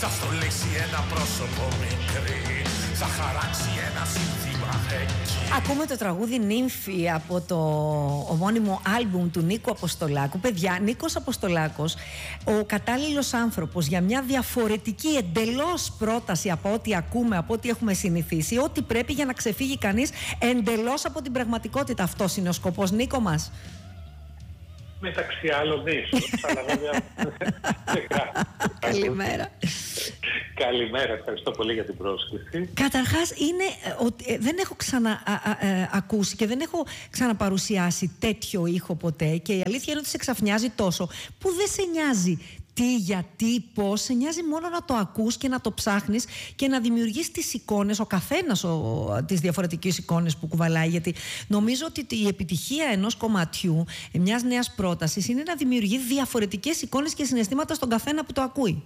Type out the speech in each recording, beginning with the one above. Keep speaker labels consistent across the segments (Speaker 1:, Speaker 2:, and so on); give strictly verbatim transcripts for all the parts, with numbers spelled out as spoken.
Speaker 1: θα στολίσει ένα πρόσωπο μικρή, θα χαράξει ένα σύνθημα εκεί.
Speaker 2: Ακούμε το τραγούδι Νύμφη από το ομώνυμο άλμπουμ του Νίκου Αποστολάκου. Παιδιά, Νίκος Αποστολάκος, ο κατάλληλος άνθρωπος για μια διαφορετική εντελώς πρόταση από ό,τι ακούμε, από ό,τι έχουμε συνηθίσει, ό,τι πρέπει για να ξεφύγει κανείς εντελώς από την πραγματικότητα. Αυτός είναι ο σκοπός, Νίκο μας.
Speaker 3: Μεταξύ άλλων ίσως, αλλά βέβαια...
Speaker 2: Καλημέρα.
Speaker 3: Καλημέρα, ευχαριστώ πολύ για την πρόσκληση.
Speaker 2: Καταρχάς, είναι, ε, δεν έχω ξαναακούσει και δεν έχω ξαναπαρουσιάσει τέτοιο ήχο ποτέ, και η αλήθεια είναι ότι σε ξαφνιάζει τόσο που δεν σε νοιάζει τι, γιατί, πώς. Σε νοιάζει μόνο να το ακούς και να το ψάχνεις και να δημιουργείς τις εικόνες, ο καθένας ο, τις διαφορετικές εικόνες που κουβαλάει. Γιατί νομίζω ότι η επιτυχία ενός κομματιού, μιας νέας πρότασης, είναι να δημιουργεί διαφορετικές εικόνες και συναισθήματα στον καθένα που το ακούει.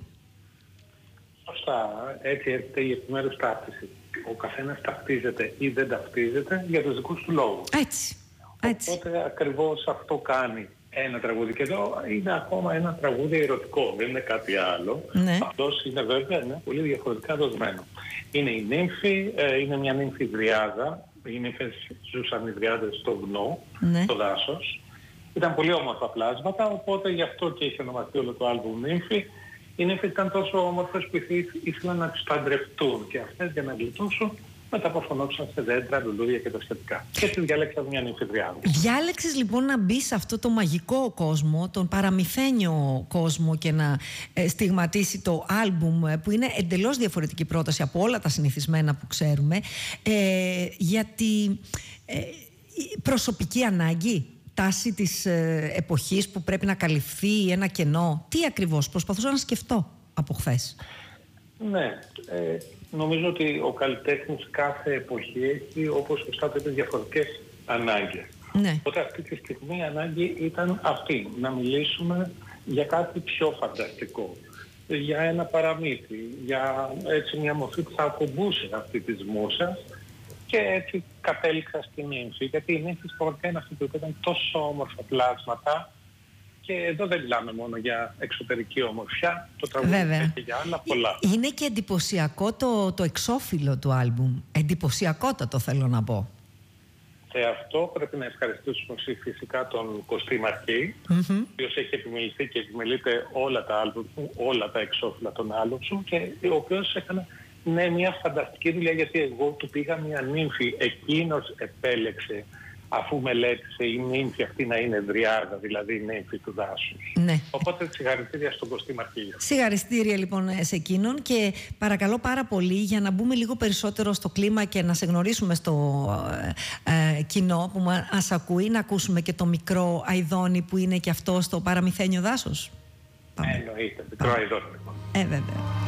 Speaker 3: Σωστά, έτσι έρχεται η επιμέρους ταύτιση. Ο καθένας ταυτίζεται ή δεν ταυτίζεται για τους δικούς του λόγους.
Speaker 2: Έτσι. Έτσι.
Speaker 3: Οπότε ακριβώς αυτό κάνει ένα τραγούδι. Και εδώ είναι ακόμα ένα τραγούδι ερωτικό, δεν είναι κάτι άλλο.
Speaker 2: Ναι.
Speaker 3: Αυτός είναι βέβαια είναι πολύ διαφορετικά δοσμένο. Είναι η νύμφη, είναι μια νύμφη δριάδα. Οι νύμφες ζούσαν οι δριάδες στο βουνό,
Speaker 2: ναι.
Speaker 3: στο δάσος. Ήταν πολύ όμορφα πλάσματα, οπότε γι' αυτό και είχε ονομαστεί όλο το άλμπουμ Νύμφη. Οι νύμφες ήταν τόσο όμορφες που ήθελαν να τις παντρευτούν, και αυτές για να γλιτώσουν μεταποφωνόντουσαν σε δέντρα, λουλούδια και τα σχετικά. Και έτσι διάλεξα μια νύμφη δριάδα.
Speaker 2: Διάλεξες λοιπόν να μπεις σε αυτό το μαγικό κόσμο, τον παραμυθένιο κόσμο, και να ε, στιγματίσει το άλμπουμ, ε, που είναι εντελώς διαφορετική πρόταση από όλα τα συνηθισμένα που ξέρουμε, ε, γιατί ε, προσωπική ανάγκη, τάση της ε, εποχής που πρέπει να καλυφθεί ένα κενό, τι ακριβώς προσπαθούσα να σκεφτώ από χθες.
Speaker 3: Ναι, ε, νομίζω ότι ο καλλιτέχνης κάθε εποχή έχει, όπως σωστά το είπε, διαφορετικές ανάγκες.
Speaker 2: Ναι.
Speaker 3: Οπότε αυτή τη στιγμή η ανάγκη ήταν αυτή, να μιλήσουμε για κάτι πιο φανταστικό, για ένα παραμύθι, για έτσι μια μορφή που θα ακουμπούσε αυτή της μούσας, και έτσι κατέληξα στη νύμφη, γιατί η νύμφη πραγματικά είναι αυτή που ήταν τόσο όμορφα πλάσματα. Και εδώ δεν μιλάμε μόνο για εξωτερική ομορφιά, το τραγούδι έχει για άλλα πολλά.
Speaker 2: Είναι και εντυπωσιακό το, το εξώφυλλο του άλμπουμ. Εντυπωσιακότατο, θέλω να πω.
Speaker 3: Σε αυτό πρέπει να ευχαριστήσουμε φυσικά τον Κωστή Μαρκή, mm-hmm. ο οποίος έχει επιμεληθεί και επιμελείται όλα τα άλμπουμ, όλα τα εξώφυλλα των άλμπουμ, και ο οποίος έκανε ναι, μια φανταστική δουλειά, γιατί εγώ του πήγα μια νύμφη, εκείνος επέλεξε, αφού μελέτησε η νύμφη αυτή να είναι δριάδα, δηλαδή η νύμφη του δάσους.
Speaker 2: Ναι.
Speaker 3: Οπότε συγχαρητήρια στον Κωστή Μαρκή.
Speaker 2: Συγχαρητήρια λοιπόν σε εκείνον, και παρακαλώ πάρα πολύ, για να μπούμε λίγο περισσότερο στο κλίμα και να σε γνωρίσουμε στο ε, ε, κοινό που μας ακούει, να ακούσουμε και το μικρό Αηδόνι που είναι και αυτό στο παραμυθένιο δάσος.
Speaker 3: Εννοείται, μικρό Αηδόνι.
Speaker 2: Ε, βέβαια.